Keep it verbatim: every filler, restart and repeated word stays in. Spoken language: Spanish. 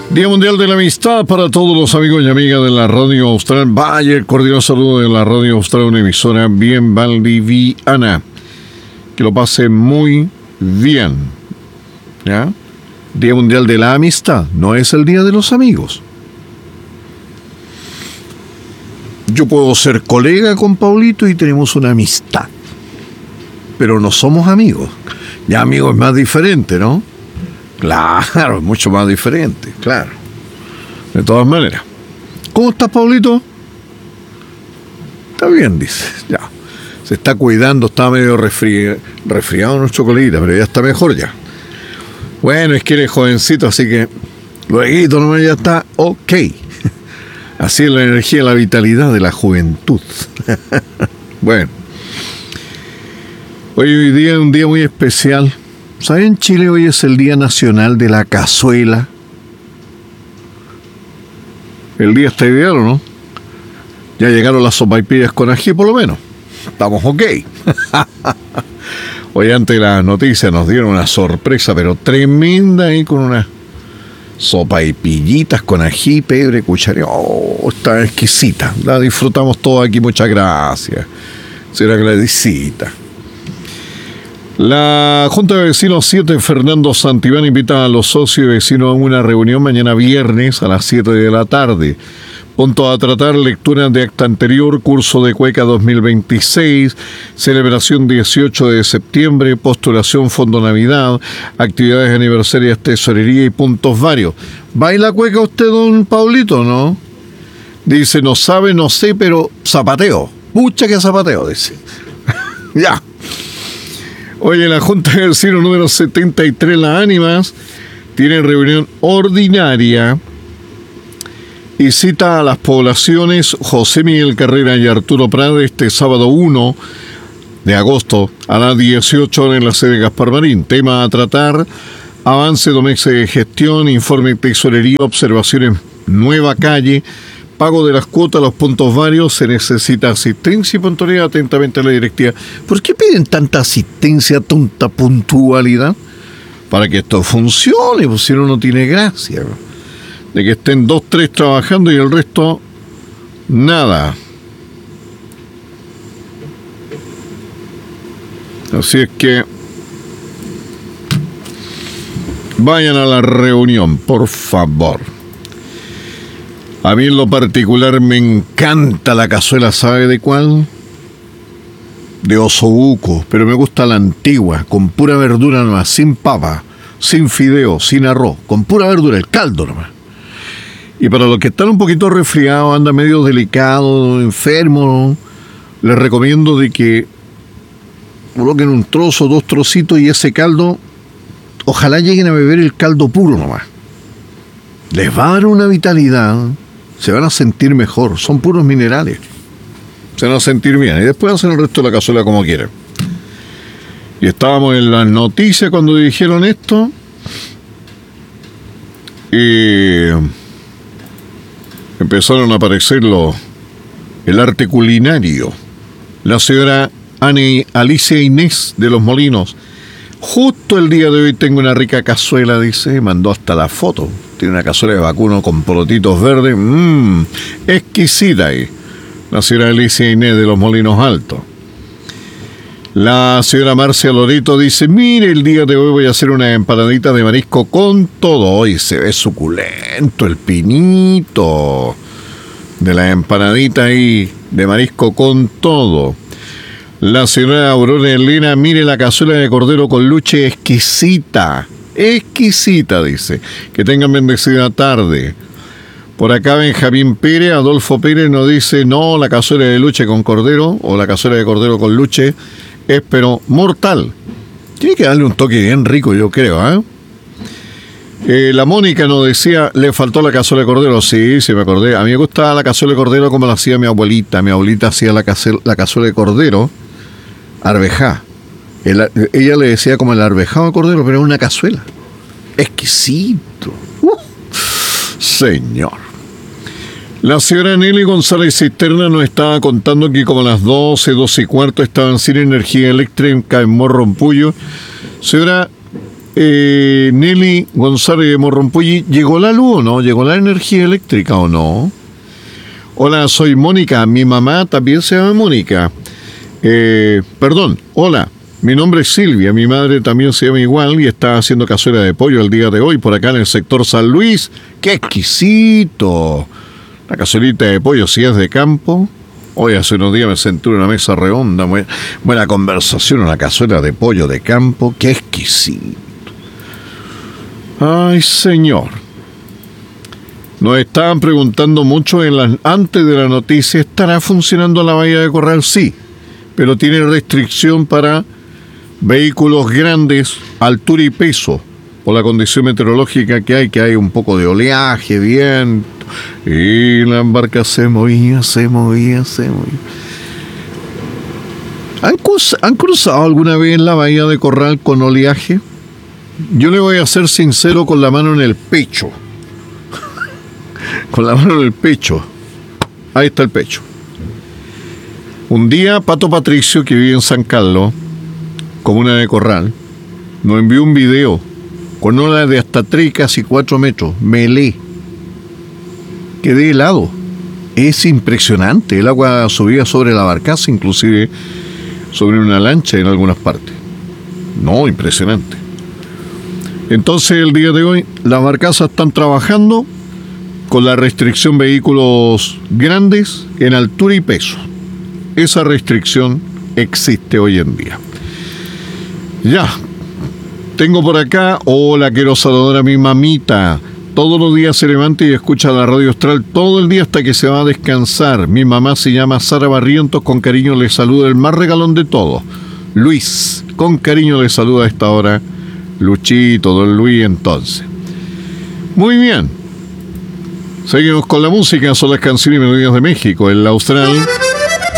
Día Mundial de la Amistad para todos los amigos y amigas de la Radio Austral. Vaya, el cordial saludo de la Radio Austral, una emisora bien valdiviana. Que lo pase muy bien. ¿Ya? Día Mundial de la Amistad, no es el Día de los Amigos. Yo puedo ser colega con Paulito y tenemos una amistad, pero no somos amigos. Ya amigos es más diferente, ¿no? Claro, es mucho más diferente, claro. De todas maneras. ¿Cómo estás, Paulito? Está bien, dice, ya. Se está cuidando, está medio resfri... resfriado nuestro coleguita, pero ya está mejor ya. Bueno, es que eres jovencito, así que luego nomás ya está ok. Así es la energía y la vitalidad de la juventud. Bueno. Hoy día es un día muy especial. ¿Saben? En Chile hoy es el Día Nacional de la Cazuela. El día está ideal, ¿o no? Ya llegaron las sopaipillas con ají, por lo menos. Estamos ok. Hoy antes de las noticias nos dieron una sorpresa, pero tremenda ahí con unas sopaipillitas con ají, pebre, cucharilla. Oh, está exquisita. La disfrutamos todos aquí, muchas gracias. Señora Gladysita. La Junta de Vecinos siete, Fernando Santibán, invita a los socios y vecinos a una reunión mañana viernes a las siete de la tarde. Punto a tratar: lectura de acta anterior, curso de cueca dos mil veintiséis, celebración dieciocho de septiembre, postulación Fondo Navidad, actividades aniversarias, tesorería y puntos varios. ¿Baila cueca usted, don Paulito, no? Dice, no sabe, no sé, pero zapateo. Pucha que zapateo, dice. Ya. Hoy en la Junta de Vecinos número setenta y tres, Las Ánimas, tiene reunión ordinaria y cita a las poblaciones José Miguel Carrera y Arturo Prade este sábado uno de agosto a las dieciocho horas en la sede Gaspar Marín. Tema a tratar: avance Domex de gestión, informe tesorería, observaciones nueva calle, pago de las cuotas, los puntos varios, se necesita asistencia y puntualidad. Atentamente a la directiva. ¿Por qué piden tanta asistencia, tanta puntualidad? Para que esto funcione, pues si no, no tiene gracia. De que estén dos, tres trabajando y el resto, nada. Así es que vayan a la reunión, por favor. A mí en lo particular me encanta la cazuela, ¿sabe de cuál? De osobuco, pero me gusta la antigua, con pura verdura nomás, sin papa, sin fideo, sin arroz, con pura verdura, el caldo nomás. Y para los que están un poquito resfriados, andan medio delicados, enfermos, les recomiendo de que coloquen un trozo, dos trocitos y ese caldo, ojalá lleguen a beber el caldo puro nomás. Les va a dar una vitalidad, se van a sentir mejor, son puros minerales. Se van a sentir bien y después hacen el resto de la cazuela como quieran. Y estábamos en las noticias cuando dijeron esto. Y empezaron a aparecer los, el arte culinario. La señora Ana Alicia Inés de Los Molinos. Justo el día de hoy tengo una rica cazuela, dice, mandó hasta la foto. Tiene una cazuela de vacuno con porotitos verdes. Mmm, exquisita ahí. La señora Alicia Inés de Los Molinos Altos. La señora Marcia Lorito dice, mire, el día de hoy voy a hacer una empanadita de marisco con todo. Hoy se ve suculento el pinito de la empanadita ahí de marisco con todo. La señora Aurora Elena, mire la cazuela de cordero con luche exquisita. Exquisita, dice. Que tengan bendecida tarde. Por acá Benjamín Pérez, Adolfo Pérez nos dice, no, la cazuela de luche con cordero, o la cazuela de cordero con luche, es pero mortal. Tiene que darle un toque bien rico, yo creo, ¿eh? Eh, la Mónica nos decía, le faltó la cazuela de cordero. Sí, sí me acordé. A mí me gustaba la cazuela de cordero como la hacía mi abuelita. Mi abuelita hacía la, cazuela, la cazuela de cordero, arvejá. El, ella le decía como el arvejado de cordero, pero era una cazuela. Exquisito. Uh, señor. La señora Nelly González Cisterna nos estaba contando que como a las doce, doce y cuarto estaban sin energía eléctrica en Morro Puyo. Señora, Eh, Nelly González de Morrompolli, ¿llegó la luz o no? ¿Llegó la energía eléctrica o no? Hola, soy Mónica, mi mamá también se llama Mónica. Eh, perdón, hola, mi nombre es Silvia, mi madre también se llama igual y está haciendo cazuela de pollo el día de hoy por acá en el sector San Luis. ¡Qué exquisito! La cazuelita de pollo, si es de campo. Hoy hace unos días me senté en una mesa redonda, buena, buena conversación, una cazuela de pollo de campo. ¡Qué exquisito! Ay, señor. Nos estaban preguntando mucho en la, antes de la noticia, ¿estará funcionando la bahía de Corral? Sí, pero tiene restricción para vehículos grandes, altura y peso, por la condición meteorológica que hay, que hay un poco de oleaje, viento, y la barca se movía, se movía, se movía. ¿Han, cruz, ¿Han cruzado alguna vez la bahía de Corral con oleaje? Yo le voy a ser sincero con la mano en el pecho. Con la mano en el pecho. Ahí está el pecho. Un día, Pato Patricio, que vive en San Carlos, comuna de Corral, nos envió un video con olas de hasta tres, casi cuatro metros. Melé. Quedé helado. Es impresionante. El agua subía sobre la barcaza, inclusive sobre una lancha en algunas partes. No, impresionante. Entonces, el día de hoy, las barcazas están trabajando con la restricción vehículos grandes en altura y peso. Esa restricción existe hoy en día. Ya, tengo por acá, hola, quiero saludar a mi mamita. Todos los días se levanta y escucha la radio Austral todo el día hasta que se va a descansar. Mi mamá se llama Sara Barrientos, con cariño le saluda el más regalón de todos, Luis. Con cariño le saluda a esta hora Luchito, don Luis, entonces. Muy bien. Seguimos con la música, son las canciones y melodías de México, el Austral.